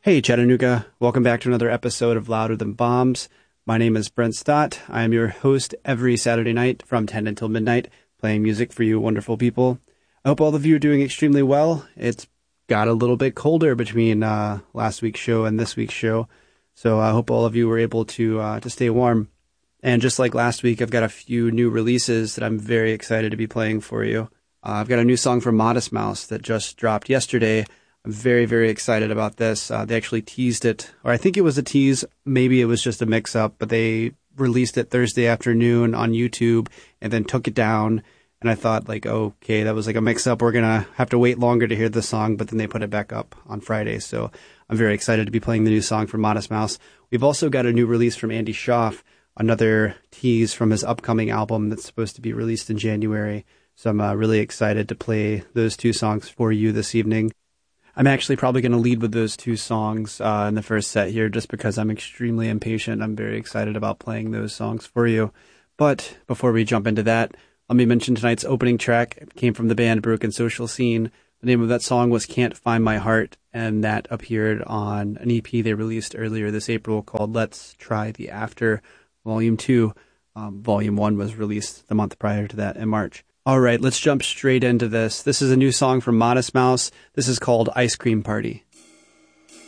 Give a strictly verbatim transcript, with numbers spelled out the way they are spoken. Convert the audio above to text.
Hey Chattanooga, welcome back to another episode of Louder Than Bombs. My name is Brent Stott. I am your host every Saturday night from ten until midnight, playing music for you wonderful people. I hope all of you are doing extremely well. It's got a little bit colder between uh, last week's show and this week's show, so I hope all of you were able to uh, to stay warm. And just like last week, I've got a few new releases that I'm very excited to be playing for you. Uh, I've got a new song from Modest Mouse that just dropped yesterday. I'm very, very excited about this. Uh, they actually teased it, or I think it was a tease. Maybe it was just a mix-up, but they released it Thursday afternoon on YouTube and then took it down. And I thought, like, okay, that was like a mix-up. We're going to have to wait longer to hear the song, but then they put it back up on Friday. So I'm very excited to be playing the new song from Modest Mouse. We've also got a new release from Andy Schaaf, another tease from his upcoming album that's supposed to be released in January. So I'm uh, really excited to play those two songs for you this evening. I'm actually probably going to lead with those two songs uh, in the first set here just because I'm extremely impatient. I'm very excited about playing those songs for you. But before we jump into that, let me mention tonight's opening track. It came from the band Broken Social Scene. The name of that song was Can't Find My Heart, and that appeared on an E P they released earlier this April called Let's Try the After, Volume two. Um, Volume one was released the month prior to that in March. All right, let's jump straight into this. This is a new song from Modest Mouse. This is called Ice Cream Party.